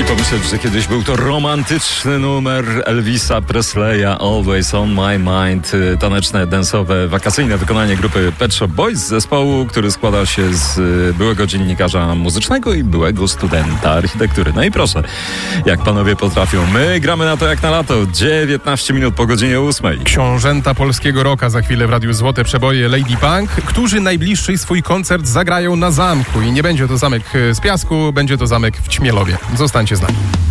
pomyśleć, że kiedyś był to romantyczny numer Elvisa Presleya, Always on my mind. Taneczne, dansowe, wakacyjne wykonanie grupy Pet Shop Boys, zespołu, który składa się z byłego dziennikarza muzycznego i byłego studenta architektury. No i proszę, jak panowie potrafią. My gramy na to jak na lato. 19 minut po godzinie 8. Książęta polskiego rocka za chwilę w Radiu Złote Przeboje Lady Punk, którzy najbliższy swój koncert zagrają na zamku. I nie będzie to zamek z piasku, będzie to zamek w Ćmielowie. Zostańcie z nami.